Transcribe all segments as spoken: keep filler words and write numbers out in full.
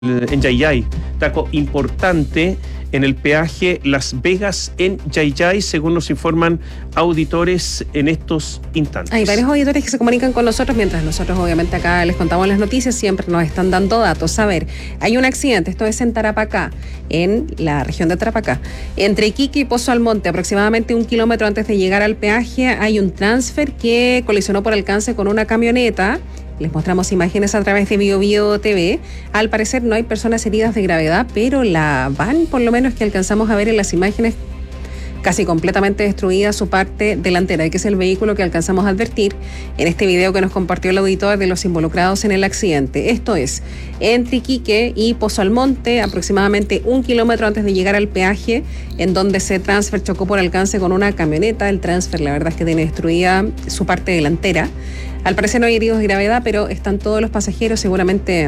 en Yayay. Taco importante en el peaje Las Vegas en Yayay, según nos informan auditores en estos instantes. Hay varios auditores que se comunican con nosotros, mientras nosotros obviamente acá les contamos las noticias, siempre nos están dando datos. A ver, hay un accidente, esto es en Tarapacá, en la región de Tarapacá. Entre Iquique y Pozo Almonte, aproximadamente un kilómetro antes de llegar al peaje, hay un transfer que colisionó por alcance con una camioneta. Les mostramos imágenes a través de Bio Bio T V. Al parecer no hay personas heridas de gravedad, pero la van, por lo menos que alcanzamos a ver en las imágenes, casi completamente destruida su parte delantera, que es el vehículo que alcanzamos a advertir en este video que nos compartió el auditor de los involucrados en el accidente. Esto es entre Iquique y Pozo Almonte, aproximadamente un kilómetro antes de llegar al peaje, en donde ese transfer chocó por alcance con una camioneta. El transfer, la verdad es que tiene destruida su parte delantera. Al parecer no hay heridos de gravedad, pero están todos los pasajeros, seguramente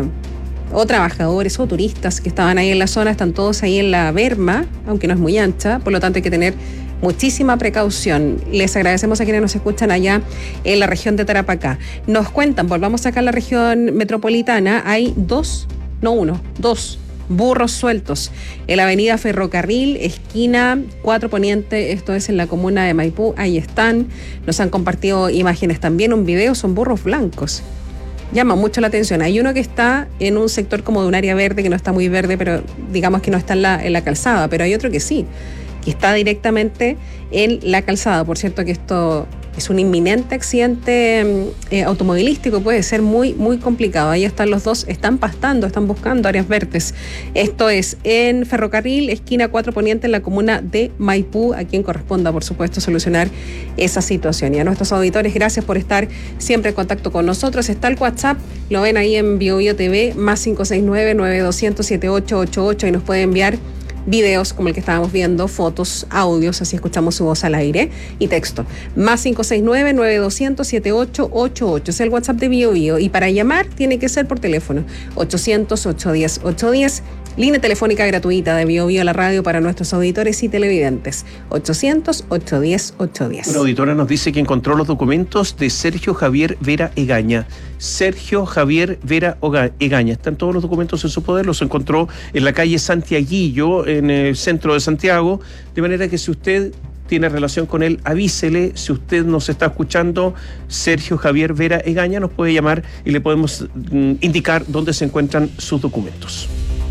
o trabajadores o turistas que estaban ahí en la zona, están todos ahí en la berma, aunque no es muy ancha, por lo tanto hay que tener muchísima precaución. Les agradecemos a quienes nos escuchan allá en la región de Tarapacá. Nos cuentan, volvamos acá a la región metropolitana, hay dos, no uno, dos burros sueltos en la avenida Ferrocarril, esquina cuatro Poniente, esto es en la comuna de Maipú. Ahí están, nos han compartido imágenes también, un video, son burros blancos. Llama mucho la atención. Hay uno que está en un sector como de un área verde, que no está muy verde, pero digamos que no está en la, en la calzada, pero hay otro que sí, que está directamente en la calzada. Por cierto que esto es un inminente accidente eh, automovilístico, puede ser muy, muy complicado. Ahí están los dos, están pastando, están buscando áreas verdes. Esto es en Ferrocarril, esquina cuatro Poniente, en la comuna de Maipú, a quien corresponda, por supuesto, solucionar esa situación. Y a nuestros auditores, gracias por estar siempre en contacto con nosotros. Está el WhatsApp, lo ven ahí en Bio Bio T V, más cinco seis nueve, nueve dos cero cero, siete ocho ocho ocho, y nos puede enviar videos como el que estábamos viendo, fotos, audios, así escuchamos su voz al aire, y texto. Más cinco seis nueve, nueve dos cero cero, siete ocho ocho ocho. Es el WhatsApp de Bio Bio. Y para llamar tiene que ser por teléfono. ochocientos, ochocientos diez, ochocientos diez. Línea telefónica gratuita de Bio Bio a la radio para nuestros auditores y televidentes. ochocientos, ochocientos diez, ochocientos diez. Una auditora nos dice que encontró los documentos de Sergio Javier Vera Egaña. Sergio Javier Vera Egaña. Están todos los documentos en su poder. Los encontró en la calle Santiaguillo, en el centro de Santiago. De manera que si usted tiene relación con él, avísele. Si usted nos está escuchando, Sergio Javier Vera Egaña, nos puede llamar y le podemos mm, indicar dónde se encuentran sus documentos.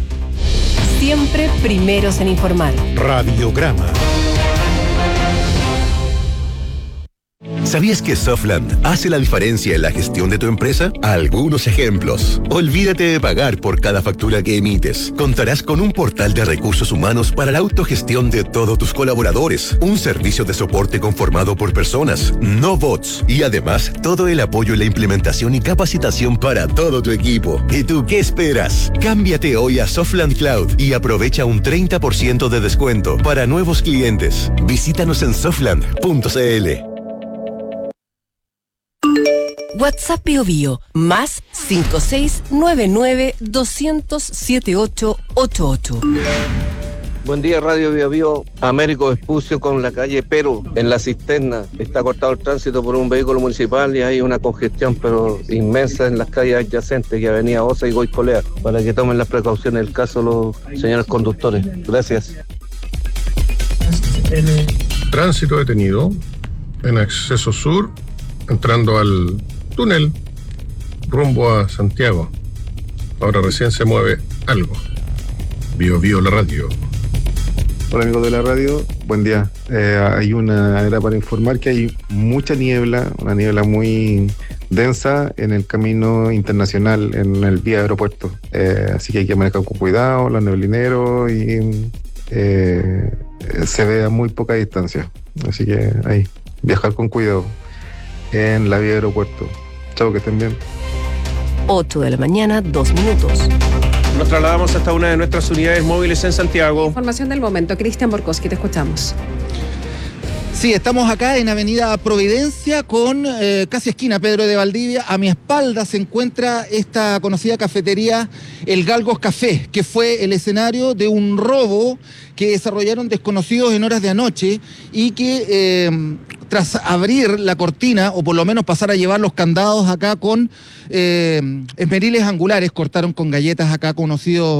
Siempre primeros en informar. Radiograma. ¿Sabías que Softland hace la diferencia en la gestión de tu empresa? Algunos ejemplos. Olvídate de pagar por cada factura que emites. Contarás con un portal de recursos humanos para la autogestión de todos tus colaboradores. Un servicio de soporte conformado por personas, no bots. Y además, todo el apoyo en la implementación y capacitación para todo tu equipo. ¿Y tú qué esperas? Cámbiate hoy a Softland Cloud y aprovecha un treinta por ciento de descuento para nuevos clientes. Visítanos en softland punto c l. WhatsApp Bio Bio, más cinco seis nueve nueve, dos cero cero, siete ocho ocho ocho. Buen día, Radio Bio Bio. Américo Vespucio con la calle Perú, en La Cisterna. Está cortado el tránsito por un vehículo municipal y hay una congestión pero inmensa en las calles adyacentes, que Avenida Osa y Goicolea, para que tomen las precauciones del caso los señores conductores. Gracias. Tránsito detenido en acceso sur, entrando al túnel rumbo a Santiago. Ahora recién se mueve algo. Bio Bio la radio. Hola amigos de la radio, buen día. Eh, hay una, era para informar que hay mucha niebla, una niebla muy densa en el camino internacional, en el vía aeropuerto. Eh, así que hay que manejar con cuidado, los neblineros, y eh, se ve a muy poca distancia. Así que ahí, viajar con cuidado en la vía aeropuerto. Chao, que estén bien. ocho de la mañana, dos minutos. Nos trasladamos hasta una de nuestras unidades móviles en Santiago. Información del momento. Cristian Borkowski, te escuchamos. Sí, estamos acá en Avenida Providencia con eh, casi esquina Pedro de Valdivia. A mi espalda se encuentra esta conocida cafetería El Galgos Café, que fue el escenario de un robo que desarrollaron desconocidos en horas de anoche y que eh, tras abrir la cortina, o por lo menos pasar a llevar los candados acá con eh, esmeriles angulares, cortaron con galletas acá conocidos